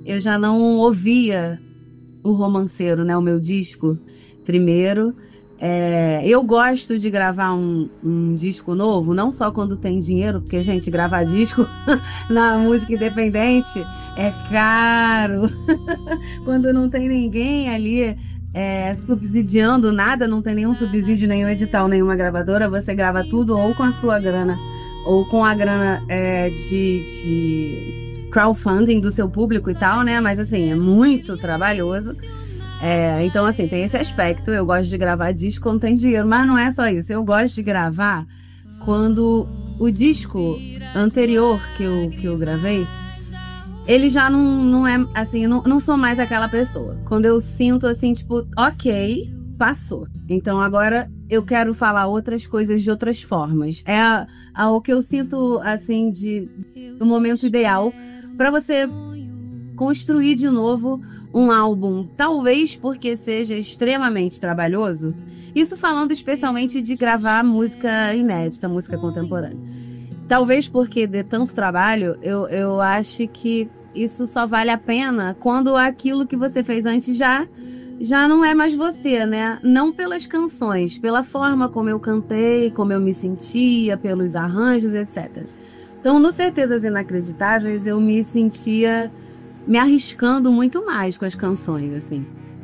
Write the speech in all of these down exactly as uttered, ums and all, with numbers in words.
eu já não ouvia o Romanceiro, né? O meu disco primeiro. É, eu gosto de gravar um, um disco novo, não só quando tem dinheiro, porque, gente, gravar disco na música independente é caro. Quando não tem ninguém ali é, subsidiando nada, não tem nenhum subsídio, nenhum edital, nenhuma gravadora, você grava tudo ou com a sua grana, ou com a grana é, de, de crowdfunding do seu público e tal, né? Mas, assim, é muito trabalhoso. É, então, assim, tem esse aspecto. Eu gosto de gravar disco quando tem dinheiro, mas não é só isso. Eu gosto de gravar quando o disco anterior que eu, que eu gravei, ele já não, não é, assim, eu não, não sou mais aquela pessoa. Quando eu sinto, assim, tipo, ok, passou. Então, agora eu quero falar outras coisas de outras formas. É a, a, o que eu sinto, assim, de, do momento ideal para você construir de novo um álbum, talvez porque seja extremamente trabalhoso. Isso falando especialmente de gravar música inédita, música contemporânea. Talvez porque de tanto trabalho, eu, eu acho que isso só vale a pena quando aquilo que você fez antes já, já não é mais você, né? Não pelas canções, pela forma como eu cantei, como eu me sentia, pelos arranjos, etcétera. Então, no Certezas Inacreditáveis, eu me sentia me arriscando muito mais com as canções, assim.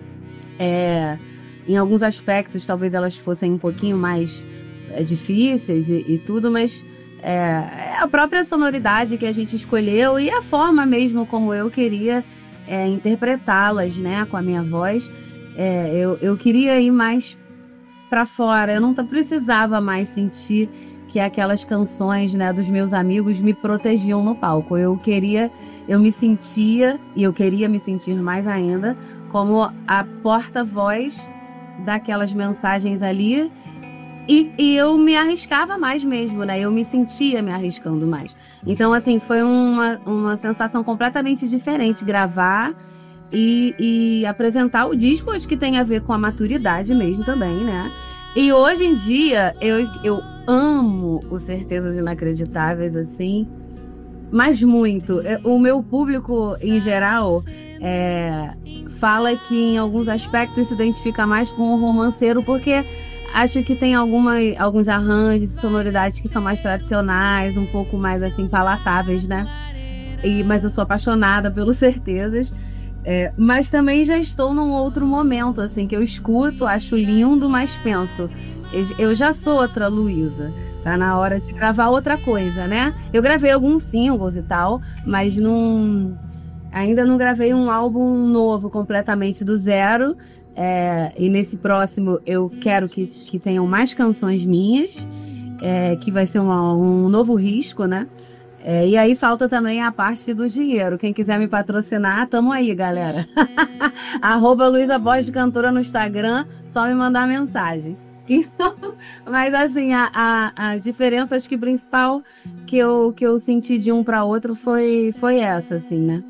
É, em alguns aspectos, talvez elas fossem um pouquinho mais é, difíceis e, e tudo, mas é, é a própria sonoridade que a gente escolheu e a forma mesmo como eu queria é, interpretá-las, né, com a minha voz. É, eu, eu queria ir mais para fora, eu não precisava mais sentir que aquelas canções, né, dos meus amigos me protegiam no palco. Eu queria, eu me sentia, e eu queria me sentir mais ainda, como a porta-voz daquelas mensagens ali, e, e eu me arriscava mais mesmo, né? Eu me sentia me arriscando mais. Então, assim, foi uma, uma sensação completamente diferente gravar e, e apresentar o disco, acho que tem a ver com a maturidade mesmo também, né? E hoje em dia, eu, eu amo o Certezas Inacreditáveis, assim, mas muito. O meu público, em geral, é, fala que em alguns aspectos se identifica mais com o Romanceiro, porque acho que tem alguma, alguns arranjos e sonoridades que são mais tradicionais, um pouco mais, assim, palatáveis, né? E, mas eu sou apaixonada pelo Certezas. É, mas também já estou num outro momento, assim, que eu escuto, acho lindo, mas penso, eu já sou outra Luísa, tá na hora de gravar outra coisa, né? Eu gravei alguns singles e tal, mas não, ainda não gravei um álbum novo, completamente do zero, é, e nesse próximo eu quero que, que tenham mais canções minhas, é, que vai ser uma, um novo risco, né? É, e aí falta também a parte do dinheiro. Quem quiser me patrocinar, tamo aí, galera. Arroba Luísa Voz de Cantora no Instagram, só me mandar mensagem. Então, mas assim, a, a, a diferença, acho que principal que eu, que eu senti de um para outro foi, foi essa, assim, né?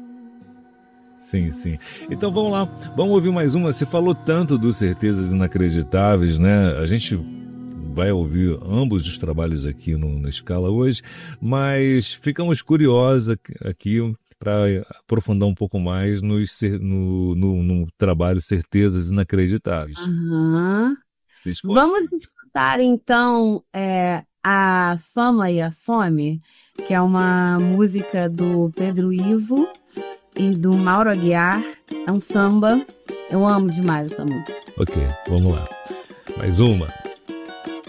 Sim, sim. Então vamos lá, vamos ouvir mais uma. Você falou tanto dos Certezas Inacreditáveis, né? A gente vai ouvir ambos os trabalhos aqui no, na Escala hoje, mas ficamos curiosos aqui para aprofundar um pouco mais nos, no, no, no trabalho Certezas Inacreditáveis. Uhum. Vamos escutar então é, a Fama e a Fome, que é uma música do Pedro Ivo e do Mauro Aguiar. É um samba. Eu amo demais essa música. Ok, vamos lá. Mais uma.